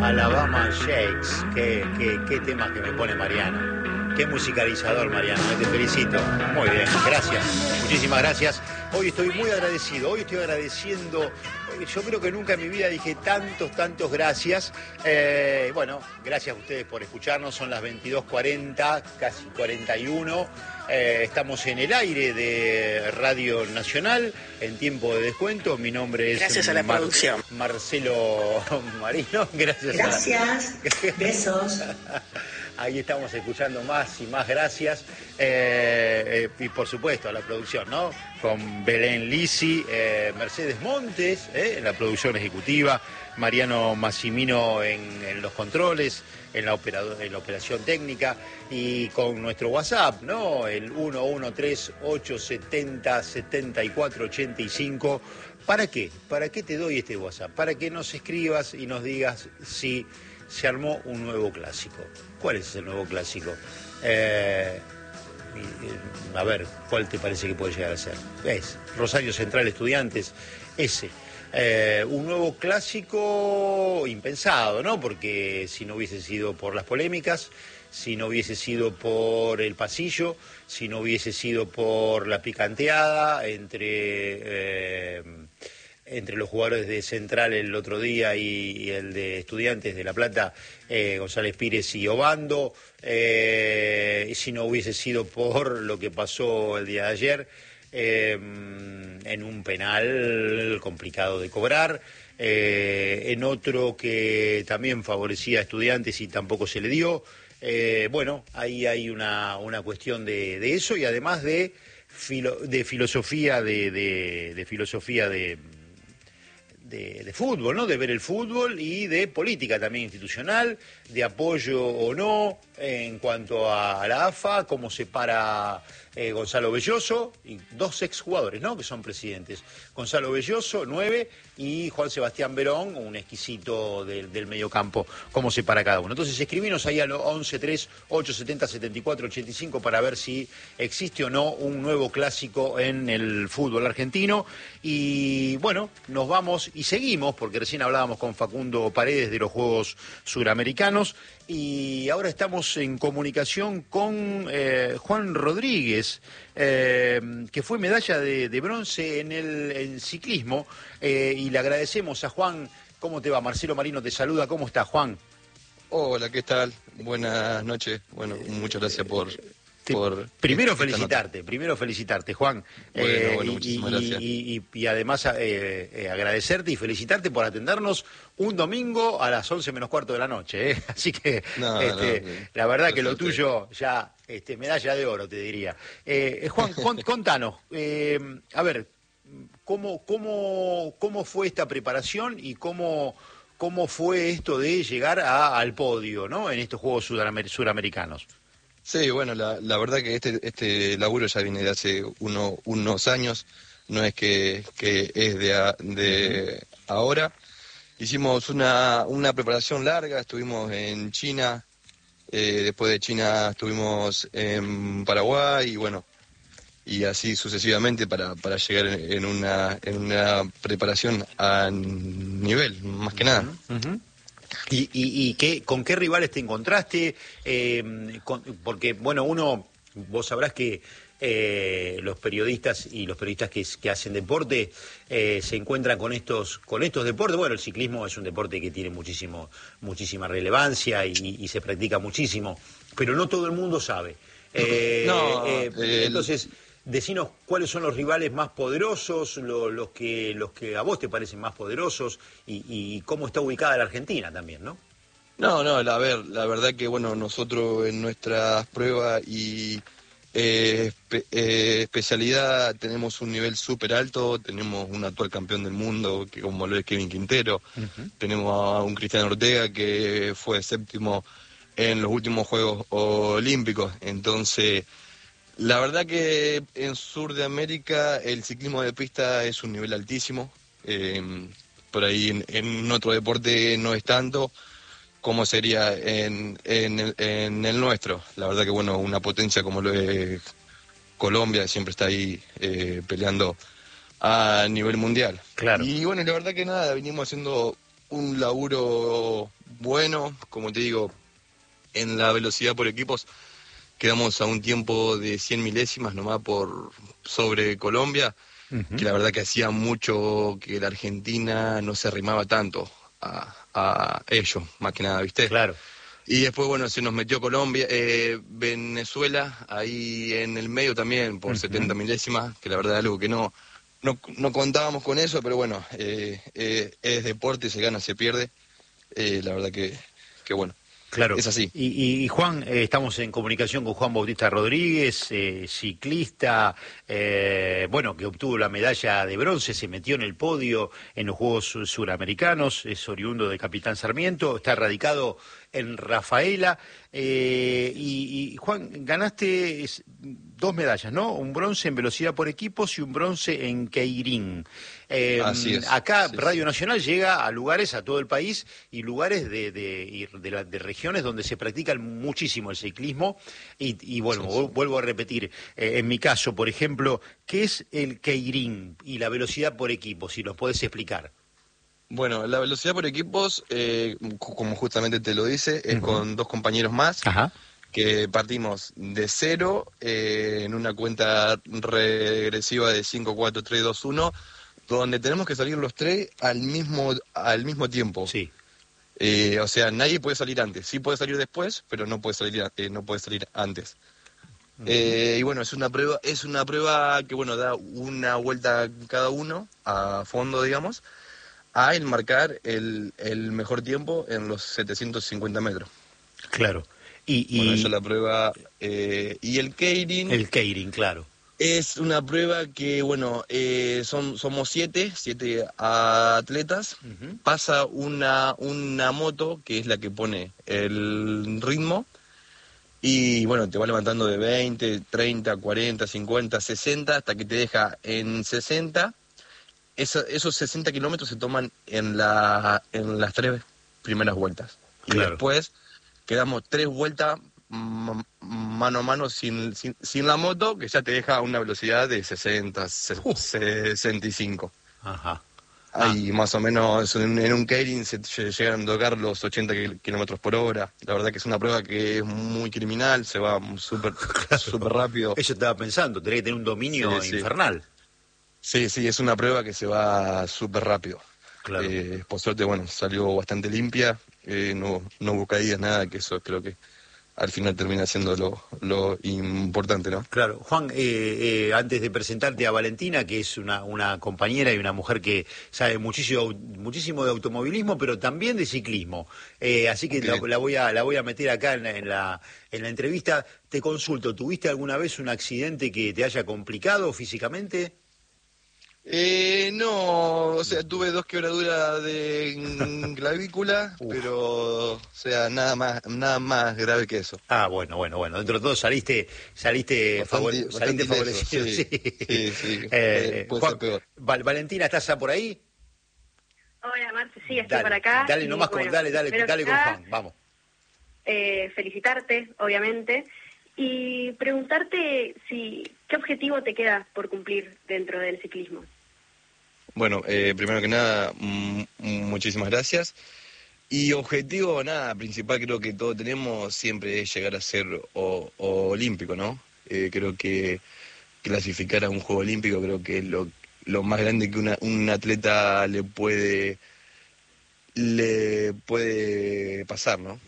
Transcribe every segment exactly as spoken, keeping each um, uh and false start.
Alabama Shakes. Qué, qué, qué temas que me pone Mariano. Qué musicalizador, Mariano. Te felicito. Muy bien, gracias. Muchísimas gracias. Hoy estoy muy agradecido. Hoy estoy agradeciendo. Yo creo que nunca en mi vida dije tantos, tantos gracias. Eh, bueno, gracias a ustedes por escucharnos. Son las veintidós cuarenta, casi cuarenta y uno. Eh, estamos en el aire de Radio Nacional en tiempo de descuento. Mi nombre es gracias a la Mar- producción Marcelo Marino. Gracias. Gracias. A... Besos. Ahí estamos escuchando más y más gracias. Eh, eh, y por supuesto a la producción, ¿no? Con Belén Lisi, eh, Mercedes Montes, eh, en la producción ejecutiva, Mariano Massimino en, en los controles, en la, operado, en la operación técnica, y con nuestro WhatsApp, ¿no? El uno uno tres ocho siete cero siete cuatro ocho cinco. ¿Para qué? ¿Para qué te doy este WhatsApp? Para que nos escribas y nos digas si se armó un nuevo clásico. ¿Cuál es el nuevo clásico? Eh, a ver, ¿cuál te parece que puede llegar a ser? Es Rosario Central Estudiantes, ese. Eh, un nuevo clásico impensado, ¿no? Porque si no hubiese sido por las polémicas, si no hubiese sido por el pasillo, si no hubiese sido por la picanteada entre... Eh, entre los jugadores de Central el otro día y, y el de Estudiantes de La Plata, eh, González Pires y Obando, eh, si no hubiese sido por lo que pasó el día de ayer, eh, en un penal complicado de cobrar, eh, en otro que también favorecía a Estudiantes y tampoco se le dio. Eh, bueno, ahí hay una, una cuestión de, de eso y además de, filo, de filosofía de, de, de filosofía de De, de fútbol, ¿no? De ver el fútbol y de política también institucional, de apoyo o no en cuanto a la A F A, cómo se para eh, Gonzalo Belloso, y dos exjugadores, ¿no? Que son presidentes. Gonzalo Belloso, nueve, y Juan Sebastián Verón, un exquisito del, del mediocampo, cómo se para cada uno. Entonces escribinos ahí al once tres ocho siete cero siete cuatro ocho cinco para ver si existe o no un nuevo clásico en el fútbol argentino. Y bueno, nos vamos y seguimos, porque recién hablábamos con Facundo Paredes de los Juegos Suramericanos, y ahora estamos en comunicación con eh, Juan Rodríguez, eh, que fue medalla de, de bronce en el en ciclismo, eh, y le agradecemos a Juan. ¿Cómo te va? Marcelo Marino te saluda. ¿Cómo está, Juan? Hola, ¿qué tal? Buenas noches. Bueno, muchas gracias por... Por primero felicitarte, primero felicitarte, Juan. Bueno, eh, bueno, y, muchísimas y, gracias. Y, y, y además eh, eh, agradecerte y felicitarte por atendernos un domingo a las once menos cuarto de la noche. ¿eh? Así que no, este, no, la verdad que lo perfecto. tuyo ya, este, medalla de oro, te diría. Eh, Juan, con, contanos, eh, a ver, ¿cómo, cómo, ¿cómo fue esta preparación y cómo, cómo fue esto de llegar a, al podio, ¿no? En estos Juegos Sudamer- Suramericanos? Sí, bueno, la, la verdad que este este laburo ya viene de hace uno, unos años, no es que, que es de, a, de ahora. Hicimos una, una preparación larga, estuvimos en China, eh, después de China estuvimos en Paraguay y bueno, y así sucesivamente para, para llegar en, en, una, en una preparación a nivel, más que nada. Uh-huh, uh-huh. ¿Y, y, y qué, con qué rivales te encontraste? Eh, con, porque, bueno, uno, vos sabrás que eh, los periodistas y los periodistas que, que hacen deporte eh, se encuentran con estos con estos deportes. Bueno, el ciclismo es un deporte que tiene muchísimo muchísima relevancia y, y se practica muchísimo, pero no todo el mundo sabe. Eh, no, eh, el... entonces... Decinos cuáles son los rivales más poderosos, lo, los que los que a vos te parecen más poderosos y, y cómo está ubicada la Argentina también, ¿no? No, no, la, ver, la verdad que bueno, nosotros en nuestras pruebas y eh, espe, eh, especialidad tenemos un nivel súper alto, tenemos un actual campeón del mundo que como lo es Kevin Quintero, uh-huh. Tenemos a un Cristiano Ortega que fue séptimo en los últimos Juegos Olímpicos, entonces... La verdad que en Sur de América el ciclismo de pista es un nivel altísimo, eh, por ahí en, en otro deporte no es tanto como sería en, en, el, en el nuestro. La verdad que bueno, una potencia como lo es Colombia siempre está ahí eh, peleando a nivel mundial. Claro. Y bueno, la verdad que nada, venimos haciendo un laburo bueno, como te digo, en la velocidad por equipos quedamos a un tiempo de cien milésimas nomás por sobre Colombia, Uh-huh. que la verdad que hacía mucho que la Argentina no se arrimaba tanto a, a ellos, más que nada, ¿viste? Claro. Y después, bueno, se nos metió Colombia, eh, Venezuela, ahí en el medio también, por Uh-huh. setenta milésimas, que la verdad es algo que no, no, no contábamos con eso, pero bueno, eh, eh, es deporte, se gana, se pierde, eh, la verdad que, que bueno. Claro. Es así. Y, y Juan, eh, estamos en comunicación con Juan Bautista Rodríguez, eh, ciclista, eh, bueno, que obtuvo la medalla de bronce, se metió en el podio en los Juegos Sur- Suramericanos, es oriundo de Capitán Sarmiento, está radicado en Rafaela. Eh, y, y Juan, ganaste es, dos medallas, ¿no? Un bronce en velocidad por equipos y un bronce en Keirin. Eh, Así es. acá Sí, Radio sí. Nacional llega a lugares, a todo el país, y lugares de, de, y de, la- de regiones donde se practica muchísimo el ciclismo. Y, y bueno, Sí, sí. vuelvo a repetir, eh, en mi caso, por ejemplo, ¿qué es el Keirin y la velocidad por equipo? Si nos podés explicar. Bueno, la velocidad por equipos, eh, cu- como justamente te lo dice, es Uh-huh. con dos compañeros más, Ajá. que partimos de cero eh, en una cuenta regresiva de cinco, cuatro, tres, dos, uno, donde tenemos que salir los tres al mismo, al mismo tiempo. Sí. Eh, o sea, nadie puede salir antes. Sí puede salir después, pero no puede salir, a- eh, no puede salir antes. Uh-huh. Eh, y bueno, es una prueba, es una prueba que bueno da una vuelta cada uno a fondo, digamos, a enmarcar el, el mejor tiempo en los setecientos cincuenta metros. Claro. Y, y Bueno, esa es la prueba. Eh, y el Keirin el Keirin, claro. es una prueba que, bueno, eh, son, somos siete, siete atletas. Uh-huh. Pasa una, una moto que es la que pone el ritmo. Y bueno, te va levantando de veinte, treinta, cuarenta, cincuenta, sesenta, hasta que te deja en sesenta. Esa- esos sesenta kilómetros se toman en, la, en las tres primeras vueltas. Y Claro. después quedamos tres vueltas mm, mano a mano sin, sin, sin la moto, que ya te deja una velocidad de sesenta, se- Uh. sesenta y cinco. Ajá. Ah. Ahí más o menos en, en un Keirin se lle- llegan a tocar los ochenta kil- kilómetros por hora. La verdad que es una prueba que es muy criminal, se va súper súper rápido. Eso estaba pensando, tenés que tener un dominio Sí, sí. infernal. Sí, sí, es una prueba que se va súper rápido. Claro. Eh, por suerte, bueno, salió bastante limpia, eh, no, no hubo caídas, nada, que eso creo que al final termina siendo lo, lo importante, ¿no? Claro, Juan, eh, eh, antes de presentarte a Valentina, que es una, una compañera y una mujer que sabe muchísimo, muchísimo de automovilismo, pero también de ciclismo, eh, así que Okay. la, la voy a, la voy a meter acá en la, en la, en la entrevista. Te consulto, ¿tuviste alguna vez un accidente que te haya complicado físicamente? Eh, no, o sea, tuve dos quebraduras de clavícula, Uf. pero, o sea, nada más, nada más grave que eso. Ah, bueno, bueno, bueno. Dentro de todo saliste, saliste, Bastante- favore- saliste bastante ileso, favorecido. sí. Sí, Sí, sí, Eh, puede- puede Juan, ser peor. Val- Valentina, ¿estás por ahí? Hola, Marce, sí, estoy Dale, por acá. dale y, nomás, con, bueno, dale, dale, primero dale que con nada, Juan, vamos. eh, felicitarte, obviamente, y preguntarte si qué objetivo te queda por cumplir dentro del ciclismo. Bueno, eh, primero que nada, mm, muchísimas gracias. Y objetivo, nada, principal creo que todos tenemos siempre es llegar a ser o, o olímpico, ¿no? Eh, creo que clasificar a un juego olímpico creo que es lo, lo más grande que una, un atleta le puede, le puede pasar, ¿no?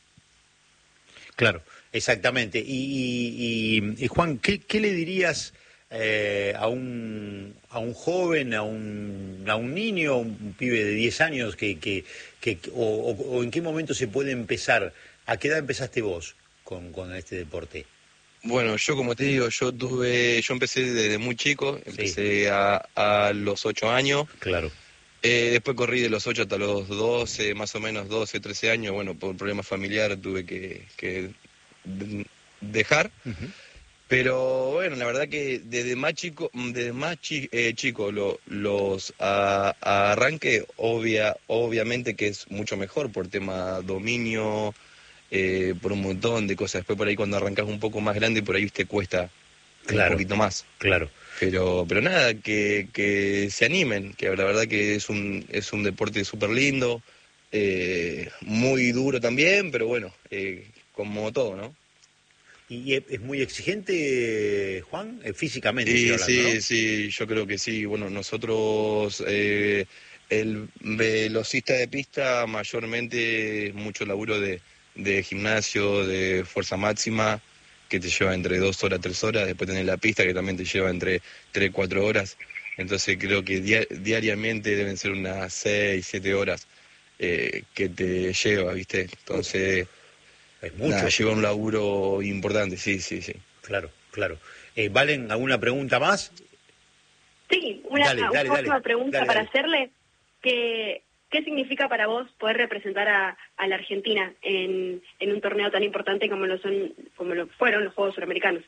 Claro, exactamente. Y, y- y- y, Juan, ¿qué, qué le dirías eh, a un a un joven, a un a un niño, un pibe de diez años que que, que o, o- o en qué momento se puede empezar? ¿A qué edad empezaste vos con, con este deporte? Bueno, yo como te digo, yo tuve, yo empecé desde muy chico, empecé a, a los ocho años. Claro. Eh, después corrí de los ocho hasta los doce, más o menos doce, trece años. Bueno, por problemas familiares tuve que, que de- dejar. Uh-huh. Pero bueno, la verdad que desde más chico, desde más chi- eh, chico lo- los a, a arranque, obvia, obviamente que es mucho mejor por tema dominio, eh, por un montón de cosas. Después por ahí cuando arrancas un poco más grande, por ahí te cuesta Claro. un poquito más. Claro. Pero, pero nada, que, que se animen, que la verdad que es un, es un deporte súper lindo, eh, muy duro también, pero bueno, eh, como todo, ¿no? ¿Y es muy exigente, Juan? Eh, físicamente, estoy Y hablando, sí, ¿no? sí, yo creo que sí. Bueno, nosotros, eh, el velocista de pista, mayormente es mucho laburo de, de gimnasio, de fuerza máxima, que te lleva entre dos horas, tres horas. Después tenés la pista, que también te lleva entre tres, cuatro horas. Entonces creo que dia- diariamente deben ser unas seis, siete horas eh, que te lleva, ¿viste? Uf, Entonces, es nada, mucho. lleva un laburo importante, sí, sí, sí. Claro, claro. Eh, ¿Valen alguna pregunta más? Sí, una, Dale, dale, una dale, última pregunta dale, para dale. hacerle. ¿Qué, qué significa para vos poder representar a, a la Argentina en, en un torneo tan importante como lo son, como lo fueron los Juegos Suramericanos?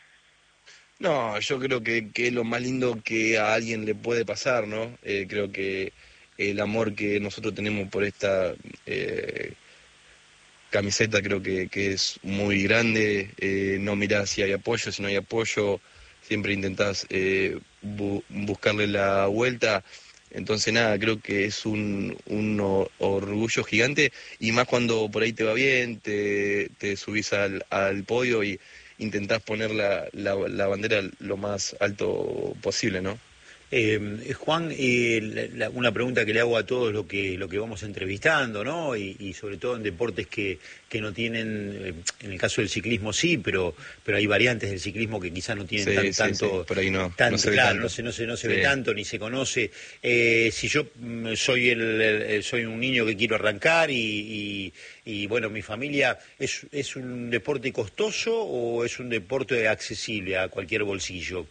No, yo creo que, que es lo más lindo que a alguien le puede pasar, ¿no? Eh, creo que el amor que nosotros tenemos por esta eh, camiseta creo que, que es muy grande. Eh, no mirás si hay apoyo, si no hay apoyo, siempre intentás eh, bu- buscarle la vuelta. Entonces nada, creo que es un, un o- orgullo gigante y más cuando por ahí te va bien, te, te subís al, al podio y intentás poner la, la, la bandera lo más alto posible, ¿no? Eh, Juan, eh, la- la- una pregunta que le hago a todos lo que, lo que vamos entrevistando, ¿no? Y, y sobre todo en deportes que, que no tienen, eh, en el caso del ciclismo sí, pero, pero hay variantes del ciclismo que quizás no tienen tan, Sí, sí, sí, tanto, por ahí no, no tanto, se ve claro, no tanto. se, no se, no se Sí. ve tanto ni se conoce. Eh, si yo mm, soy el, el- soy un niño que quiero arrancar y, y, y, bueno, mi familia, ¿es, es un deporte costoso o es un deporte accesible a cualquier bolsillo?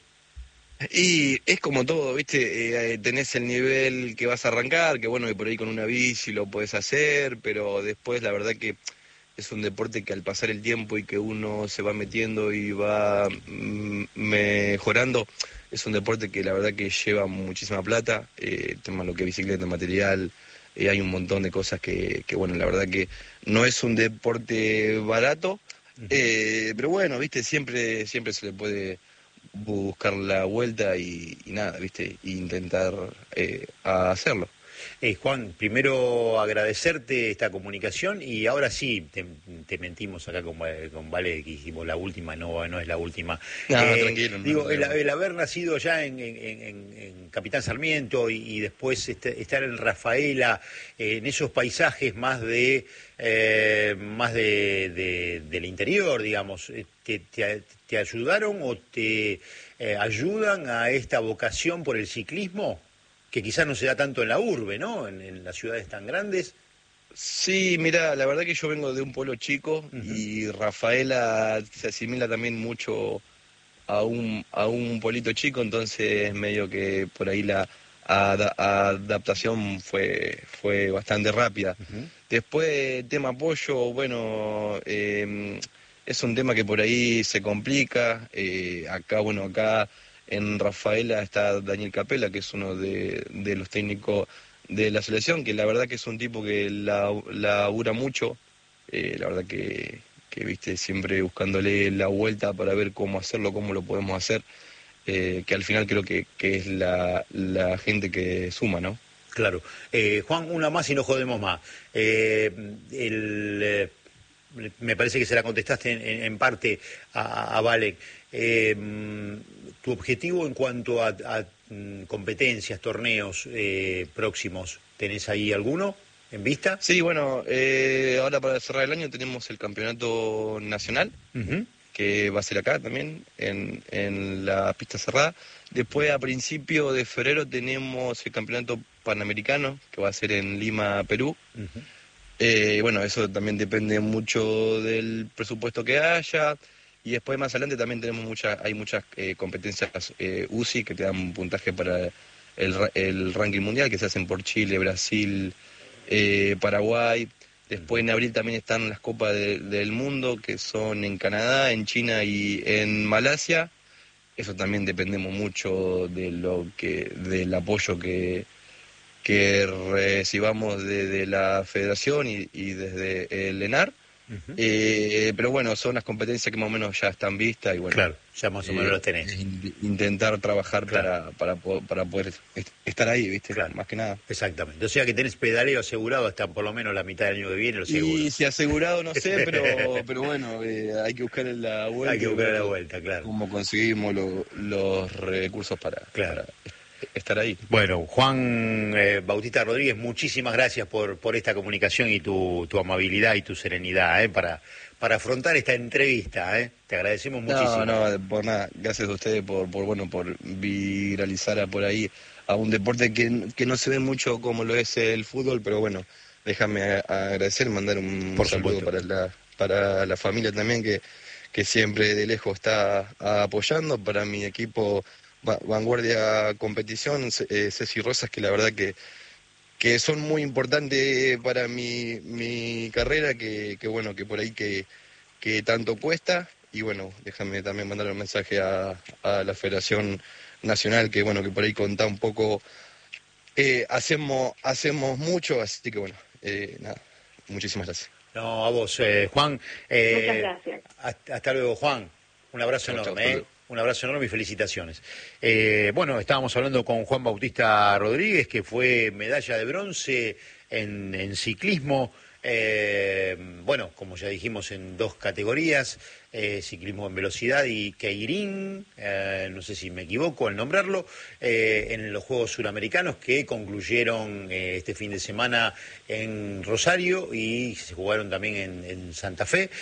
Y es como todo, ¿viste? Eh, tenés el nivel que vas a arrancar, que bueno, que por ahí con una bici lo puedes hacer, pero después la verdad que es un deporte que al pasar el tiempo y que uno se va metiendo y va mm, mejorando, es un deporte que la verdad que lleva muchísima plata, eh, tema lo que es bicicleta, material, eh, hay un montón de cosas que, que bueno, la verdad que no es un deporte barato, eh, pero bueno, ¿viste? Siempre, siempre se le puede buscar la vuelta y, y nada, ¿viste? E intentar eh, hacerlo. Eh, Juan, primero agradecerte esta comunicación y ahora sí, te, te mentimos acá con, con Vale, que dijimos la última, no, no es la última. No, Eh, tranquilo, no hay digo, el, problema. el haber nacido ya en, en- en- en Capitán Sarmiento y, y después este- estar en Rafaela, eh, en esos paisajes más de eh, más de, de- del interior, digamos, eh, ¿te, te, te ayudaron o te eh, ayudan a esta vocación por el ciclismo? Que quizás no se da tanto en la urbe, ¿no? En, en las ciudades tan grandes. Sí, mira, la verdad que yo vengo de un pueblo chico Uh-huh. y Rafaela se asimila también mucho a un, a un pueblito chico, entonces medio que por ahí la ada- adaptación fue, fue bastante rápida. Uh-huh. Después, tema apoyo, bueno, eh, es un tema que por ahí se complica. Eh, acá, bueno, acá en Rafaela está Daniel Capela, que es uno de, de los técnicos de la selección, que la verdad que es un tipo que la, labura mucho. Eh, la verdad que, que, viste, siempre buscándole la vuelta para ver cómo hacerlo, cómo lo podemos hacer, eh, que al final creo que, que es la, la gente que suma, ¿no? Claro. Eh, Juan, una más y no jodemos más. Eh, el, eh, me parece que se la contestaste en, en- en parte a, a Vale. Eh, tu objetivo en cuanto a, a, mm, competencias, torneos eh, próximos, ¿tenés ahí alguno en vista? Sí, bueno, eh, ahora para cerrar el año tenemos el campeonato nacional, Uh-huh. que va a ser acá también, en, en la pista cerrada. Después, a principio de febrero, tenemos el campeonato panamericano, que va a ser en Lima, Perú. Uh-huh. Eh, bueno, eso también depende mucho del presupuesto que haya. Y después, más adelante, también tenemos muchas, hay muchas eh, competencias eh, U C I que te dan puntaje para el, ra- el ranking mundial, que se hacen por Chile, Brasil, eh, Paraguay. Después en abril también están las Copas de- del Mundo, que son en Canadá, en China y en Malasia. Eso también dependemos mucho de lo que, del apoyo que, que recibamos desde la Federación y, y desde el ENAR. Uh-huh. eh, pero bueno, son las competencias que más o menos ya están vistas y bueno. Claro, ya más o menos eh, lo tenés. In, intentar trabajar claro. para, para, para poder estar ahí, ¿viste? Claro. Más que nada. Exactamente. O sea que tenés pedaleo asegurado hasta por lo menos la mitad del año que viene, lo seguro. Y si asegurado no sé, pero pero bueno, eh, hay que buscar la vuelta. Hay que buscar la vuelta, claro. Cómo conseguimos lo, los recursos para, claro. para estar ahí. Bueno, Juan eh, Bautista Rodríguez, muchísimas gracias por, por esta comunicación y tu, tu amabilidad y tu serenidad eh, para, para afrontar esta entrevista. Eh. Te agradecemos muchísimo. No, no, por nada. Gracias a ustedes por, por bueno por viralizar a por ahí a un deporte que, que no se ve mucho como lo es el fútbol, pero bueno, déjame agradecer, mandar un por saludo supuesto. para la, para la familia también que, que siempre de lejos está apoyando, para mi equipo Vanguardia Competición, eh, Ceci Rosas, que la verdad que, que son muy importantes para mi, mi carrera, que, que bueno, que por ahí que, que tanto cuesta, y bueno, déjame también mandar un mensaje a, a la Federación Nacional, que bueno, que por ahí contá un poco, eh, hacemos, hacemos mucho, así que bueno, eh, nada, muchísimas gracias. No, a vos, eh, Juan. Eh, Muchas gracias. Hasta, hasta luego, Juan. Un abrazo Chau, enorme, chau, ¿eh? Un abrazo enorme y felicitaciones. Eh, bueno, estábamos hablando con Juan Bautista Rodríguez, que fue medalla de bronce en, en ciclismo. Eh, bueno, como ya dijimos, en dos categorías, eh, ciclismo en velocidad y keirin, eh, no sé si me equivoco al nombrarlo, eh, en los Juegos Suramericanos que concluyeron eh, este fin de semana en Rosario y se jugaron también en, en Santa Fe.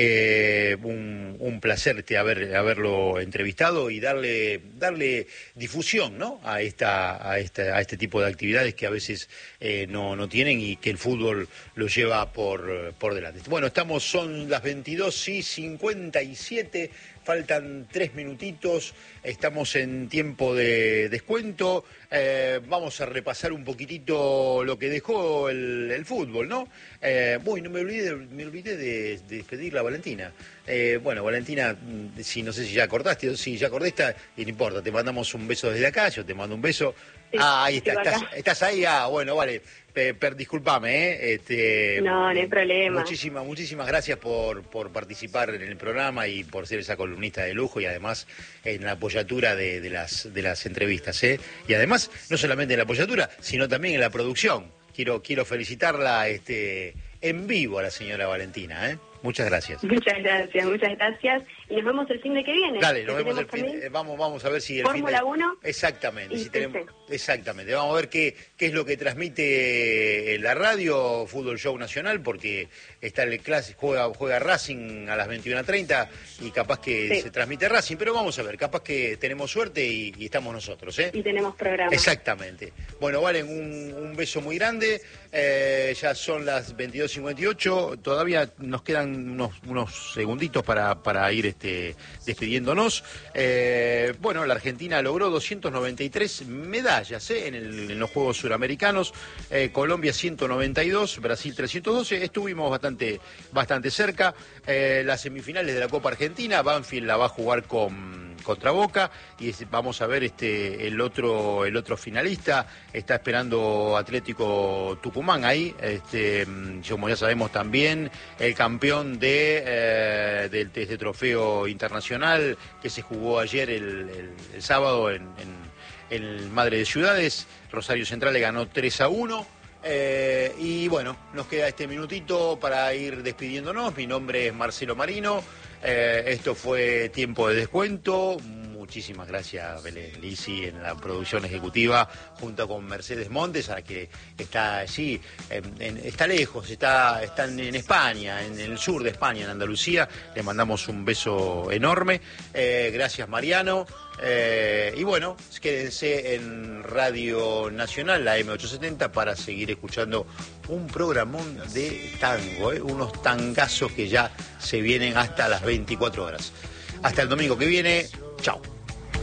Eh, un, un placer este, haber, haberlo entrevistado y darle, darle difusión, ¿no? a, esta, a, esta, a este tipo de actividades que a veces eh, no, no tienen y que el fútbol lo lleva por, por delante. Bueno, estamos, son las veintidós y cincuenta y siete, faltan tres minutitos, estamos en tiempo de descuento, eh, vamos a repasar un poquitito lo que dejó el, el fútbol, ¿no? Eh, uy, no me olvidé, me olvidé de, de despedirla a Valentina. Eh, bueno, Valentina, si no sé si ya cortaste, si ya cortaste, y no importa, te mandamos un beso desde acá, yo te mando un beso. Sí, ah, ahí está, estás, acá. estás ahí, ah, bueno, vale. Per, per, disculpame, ¿eh? Este, no, no hay problema. Muchísimas, muchísimas gracias por, por participar en el programa y por ser esa columnista de lujo y además en la apoyatura de, de, las, de las entrevistas, ¿eh? Y además, no solamente en la apoyatura, sino también en la producción. Quiero, quiero felicitarla este, en vivo a la señora Valentina, ¿eh? Muchas gracias. Muchas gracias, muchas gracias. Y nos vemos el fin de que viene. Dale, nos vemos el fin de, vamos, vamos a ver si el Fórmula fin de, uno. Exactamente, si sí, tenemos, sí. exactamente. Vamos a ver qué, qué es lo que transmite la radio, Fútbol Show Nacional, porque está el clásico, juega, juega Racing a las veintiuna treinta y capaz que sí. se transmite Racing, pero vamos a ver, capaz que tenemos suerte y, y estamos nosotros, ¿eh? Y tenemos programa. Exactamente. Bueno, Valen, un, un beso muy grande. Eh, ya son las veintidós cincuenta y ocho, todavía nos quedan unos, unos segunditos para, para ir este, despidiéndonos. Eh, bueno, la Argentina logró doscientas noventa y tres medallas ¿eh? en, el, en los Juegos Suramericanos, eh, Colombia ciento noventa y dos, Brasil trescientos doce, estuvimos bastante, bastante cerca. Eh, las semifinales de la Copa Argentina, Banfield la va a jugar con... contra Boca y vamos a ver este el otro el otro finalista, está esperando Atlético Tucumán ahí, este como ya sabemos también el campeón de eh, de, de este trofeo internacional que se jugó ayer el, el, el sábado en, en, en Madre de Ciudades, Rosario Central le ganó tres a uno. Eh, y bueno, nos queda este minutito para ir despidiéndonos. Mi nombre es Marcelo Marino. Eh, esto fue Tiempo de Descuento. Muchísimas gracias, Belén Lisi, en la producción ejecutiva, junto con Mercedes Montes, a la que está allí, en, en, está lejos, está, está en España, en el sur de España, en Andalucía. Le mandamos un beso enorme. Eh, gracias, Mariano. Eh, y bueno, quédense en Radio Nacional, la eme ochocientos setenta, para seguir escuchando un programón de tango, ¿eh? Unos tangazos que ya se vienen hasta las veinticuatro horas. Hasta el domingo que viene, chao.